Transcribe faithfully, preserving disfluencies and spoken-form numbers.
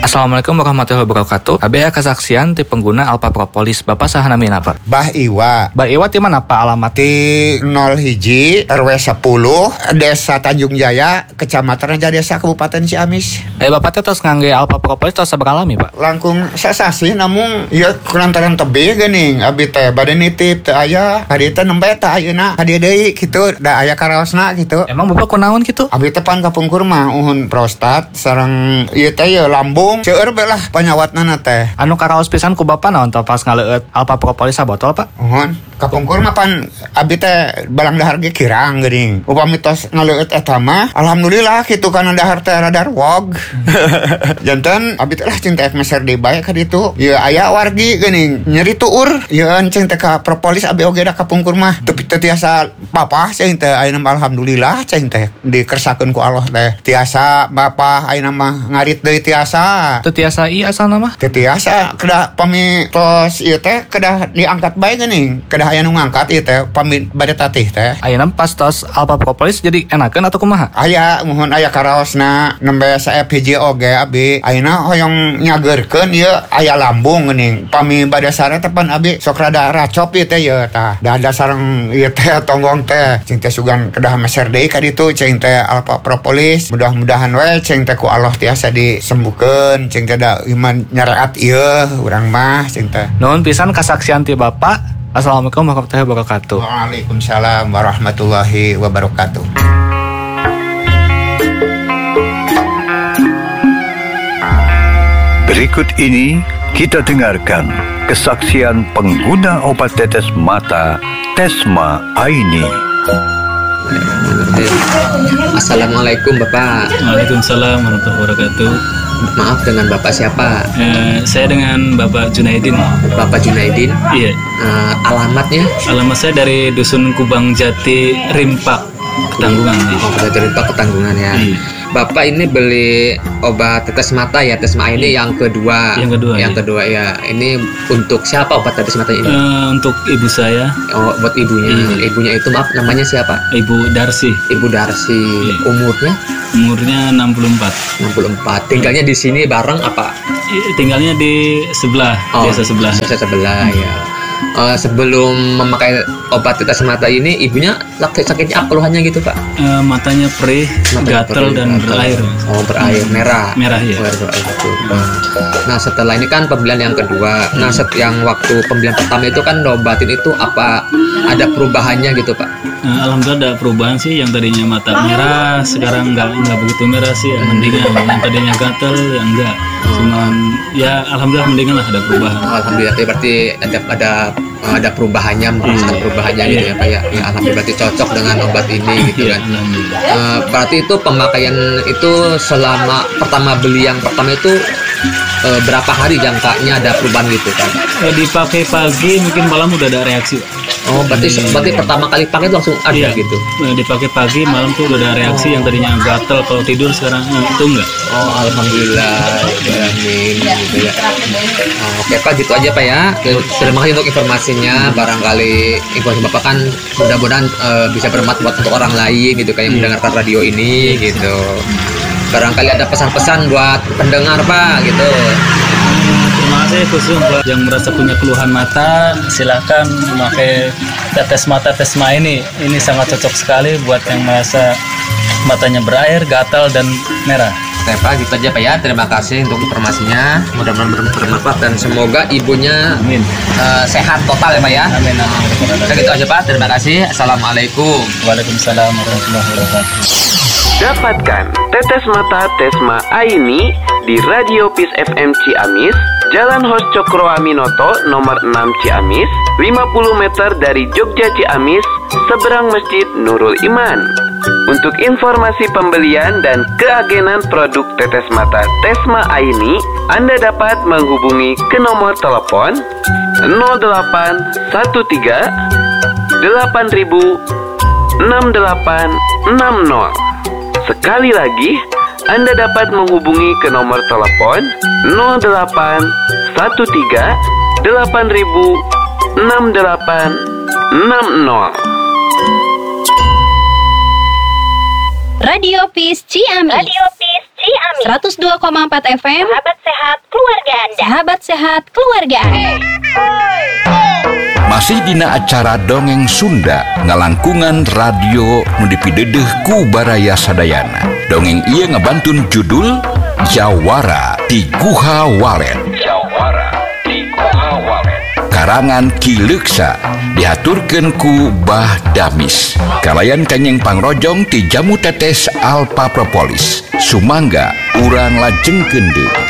Assalamualaikum warahmatullahi wabarakatuh. Abi kesaksian ti pengguna Alpha Propolis. Bapak saha namina Pak? Bah Iwa. Bah Iwa ti mana Pak alamat? Di nol hiji R W sepuluh Desa Tanjung Jaya, Kecamatan Raja Desa, Kabupaten Ciamis. Eh Bapak teh tos ngangge Alpha Propolis tos saberalami Pak? Langkung sasasi namun ya kulantaran tebih geuning abi teh bade nitip teh aya hadi teh nembe teh ayeuna hadi deui kitu da aya karaosna gitu. Emang Bapak kunaon kitu? Abi teh pan kapungkur mah uhun prostat sareng ieu teh ya lambung seueur bae lah panyawatna teh. Anu karaos pisan ku Bapak naon teh pas ngaleueut Alpha Propolis sabotol Pak? Uhun kapungkur mah pan abi teh balang dahar ge kirang geuning. Upami tos ngaleueut eta mah alhamdulillah kitu kana dahar teh rada wog. Janten abi teh lah cinta meser di bae ka ditu. Ieu aya wargi geuning nyeri tuur. Ieu enceng teh ka propolis abi oge da kapungkur mah teu teu tiasa papa cing teh ayeuna mah alhamdulillah cing teh dikersakeun ku Allah teh. Tiasa bapa ayeuna mah ngarit deui tiasa. Teu tiasa ieu asal nama? Teu tiasa kedah pami tos ieu teh kedah diangkat bae geuning. Kedah aya nu ngangkat ieu teh pami bade tatih teh. Ayeuna pas tos Alpha Propolis jadi enakeun atau kumaha? Aya mohon aya karaosna nembe saep hiji oge abi ayeuna hoyong nyageurkeun ieu aya lambung geuning. Pami bade sare teh pan abi sok rada racop ieu teh ieu tah. Da ada sareng ieu teh tonggong teh cing teh sugan kedah meser deui ka ditu cing teh Alpha Propolis. Mudah-mudahan we cing teh ku Allah tiasa disembuhkeun cing teh da iman nyaraat ieu urang mah cing teh. Nuhun pisan kasaksian ti Bapak. Assalamualaikum warahmatullahi wabarakatuh. Waalaikumsalam warahmatullahi wabarakatuh. Berikut ini kita dengarkan kesaksian pengguna obat tetes mata Tesma Aini. Assalamualaikum Bapak. Waalaikumsalam warahmatullahi wabarakatuh. Maaf, dengan Bapak siapa? Eh, saya dengan Bapak Junaidin. Bapak Junaidin? Iya. Uh, alamatnya? Alamat saya dari Dusun Kubang Jati, Rimpak, Ketanggungan. Oh, dari Rimpak, Ketanggungan ya. Iya. Bapak ini beli obat tetes mata ya, Tesma ini yang kedua. Yang kedua. Yang ya. kedua ya. Ini untuk siapa obat tetes mata ini? Uh, untuk ibu saya. Oh, buat ibunya. Iya. Ibunya itu maaf namanya siapa? Ibu Darsi. Ibu Darsi. Iya. Umurnya? Umurnya enam puluh empat. enam puluh empat. Tinggalnya di sini bareng apa? Tinggalnya di sebelah, oh, desa sebelah. Desa sebelah hmm. ya. Uh, sebelum memakai obat tetes mata ini, ibunya sakitnya apa keluhannya gitu Pak? Uh, matanya perih, gatal dan gatel. Berair. Oh, berair merah. Merah ya. Oh, berair, betul. Nah, setelah ini kan pembelian yang kedua. Nah, set yang waktu pembelian pertama itu kan obatin itu apa ada perubahannya gitu Pak? Uh, Alhamdulillah ada perubahan sih. Yang tadinya mata merah sekarang nggak nggak begitu merah sih. Ya, mendingan. Yang tadinya gatal ya enggak. Cuman ya alhamdulillah mendingan lah ada perubahan. Oh, alhamdulillah berarti ada ada ada perubahannya, merasakan perubahannya gitu ya Pak ya. Ya alhamdulillah berarti cocok dengan obat ini gitu kan. Uh, berarti itu pemakaian itu selama pertama beli yang pertama itu uh, berapa hari jangkanya ada perubahan gitu kan? Eh, dipakai pagi mungkin malam udah ada reaksi. Oh, berarti hmm. berarti pertama kali pakai itu langsung ada iya, gitu. Nah, dipakai pagi malam tuh udah ada reaksi. Oh. Yang tadinya gatel kalau tidur sekarang nah, itu enggak. Oh, alhamdulillah. Amin gitu ya. Oh, oke Pak, gitu aja Pak ya. Terima kasih untuk informasinya. Barangkali informasi Bapak kan mudah-mudahan uh, bisa bermanfaat buat untuk orang lain gitu kan yang yeah. mendengarkan radio ini gitu. Barangkali ada pesan-pesan buat pendengar Pak gitu. Terima kasih khusus buat yang merasa punya keluhan mata, silahkan memakai tetes mata Tesma ini. Ini sangat cocok sekali buat yang merasa matanya berair, gatal dan merah. Oke Pak, gitu aja Pak ya. Terima kasih untuk informasinya. Mudah-mudahan bermanfaat dan semoga ibunya amin. Uh, sehat total ya Pak ya. Amin. Amin. Oke, gitu aja Pak. Terima kasih. Assalamualaikum. Waalaikumsalam warahmatullahi wabarakatuh. Dapatkan tetes mata Tesma Aini di Radio Peace F M Ciamis, Jalan Hos Cokro Aminoto nomor enam Ciamis, lima puluh meter dari Jogja Ciamis, seberang Masjid Nurul Iman. Untuk informasi pembelian dan keagenan produk tetes mata Tesma Aini, Anda dapat menghubungi ke nomor telepon nol delapan satu tiga delapan ribu enam delapan enam nol. Sekali lagi, Anda dapat menghubungi ke nomor telepon nol delapan satu tiga delapan ribu enam delapan enam nol. Radio Peace Ciamis. Radio Peace Ciamis. Ciamis seratus dua koma empat F M. Sahabat sehat keluarga Anda. Sahabat sehat keluarga Anda. Masih dina acara Dongeng Sunda ngalangkungan radio nu dipidedeh ku Baraya Sadayana. Dongeng ieu ngabantun judul Jawara di Guha Walet. Jawara di Guha Walet. Karangan Ki Leuksa dihaturkeun ku Bah Damis. Kalayan kanyeng pangrojong ti jamu tetes Alpa Propolis. Sumangga urang lajengkeun deui.